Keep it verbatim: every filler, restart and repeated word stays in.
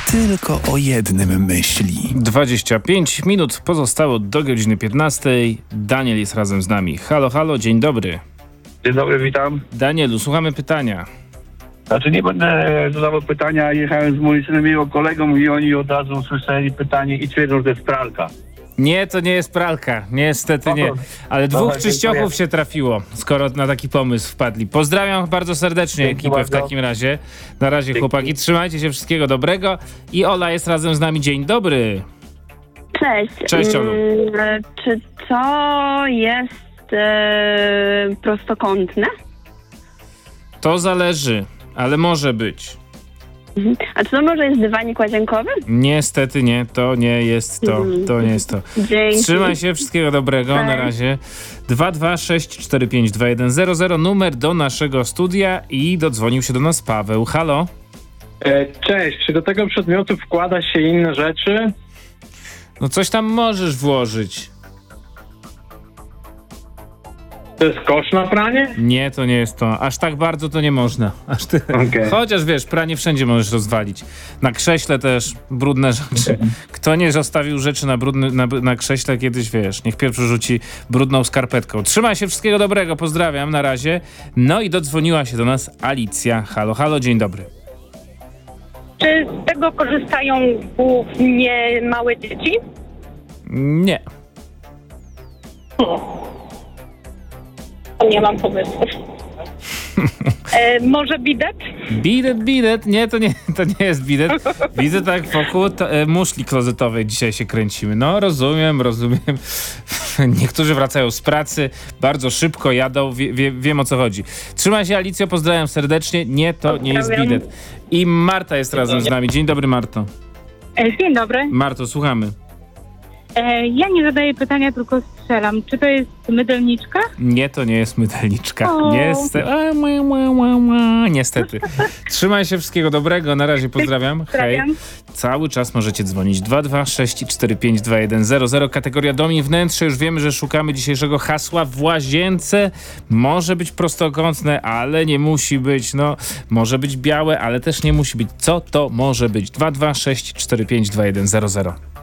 tylko o jednym myśli. dwadzieścia pięć minut pozostało do godziny piętnastej. Daniel jest razem z nami. Halo, halo, dzień dobry. Dzień dobry, witam. Danielu, słuchamy pytania. Znaczy nie będę zadawał pytania, jechałem z moim synem i jego kolegą i oni od razu usłyszeli pytanie i twierdzą, że to jest pralka. Nie, to nie jest pralka. Niestety nie. Ale dwóch Dobra, czyściochów dziękuję. się trafiło, skoro na taki pomysł wpadli. Pozdrawiam bardzo serdecznie Dzięki ekipę w bardzo. takim razie. Na razie Dzięki. chłopaki, trzymajcie się, wszystkiego dobrego. I Ola jest razem z nami. Dzień dobry. Cześć. Cześć, Olu. Mm, Czy to jest e, prostokątne? To zależy, ale może być. Mhm. A czy to może jest dywanik łazienkowy? Niestety nie, to nie jest to. To nie jest to. Dzięki. Trzymaj się, wszystkiego dobrego, na Cześć. razie. dwa dwa sześć cztery pięć dwa jeden zero zero, numer do naszego studia i dodzwonił się do nas Paweł. Halo? E, Cześć, czy do tego przedmiotu wkłada się inne rzeczy? No coś tam możesz włożyć. To jest kosz na pranie? Nie, to nie jest to. Aż tak bardzo to nie można. Aż ty... Okej. Chociaż wiesz, pranie wszędzie możesz rozwalić. Na krześle też brudne rzeczy. Kto nie zostawił rzeczy na, brudny, na, na krześle kiedyś, wiesz, niech pierwszy rzuci brudną skarpetką. Trzymaj się, wszystkiego dobrego, pozdrawiam, na razie. No i dodzwoniła się do nas Alicja. Halo, halo, dzień dobry. Czy z tego korzystają głównie małe dzieci? Nie. Nie mam pomysłu. E, może bidet? Bidet, bidet, nie, to nie, to nie jest bidet. Widzę tak wokół to, e, muszli klozetowej dzisiaj się kręcimy. No rozumiem, rozumiem. Niektórzy wracają z pracy, bardzo szybko jadą, wie, wie, wiem o co chodzi. Trzymaj się, Alicjo, pozdrawiam serdecznie. Nie, to nie jest Pozdrawiam. bidet. I Marta jest razem z nami. Dzień dobry, Marto. E, Dzień dobry. Marto, słuchamy. E, Ja nie zadaję pytania, tylko strzelam. Czy to jest mydelniczka? Nie, to nie jest mydelniczka. O. Niestety. A, ma, ma, ma, ma. Niestety. Trzymaj się, wszystkiego dobrego. Na razie pozdrawiam. Hej. Pozdrawiam. Cały czas możecie dzwonić. dwa dwa sześć cztery pięć dwa jeden zero zero. Kategoria dom i wnętrze. Już wiemy, że szukamy dzisiejszego hasła w łazience. Może być prostokątne, ale nie musi być. No, może być białe, ale też nie musi być. Co to może być? dwa dwa sześć cztery pięć dwa jeden zero zero.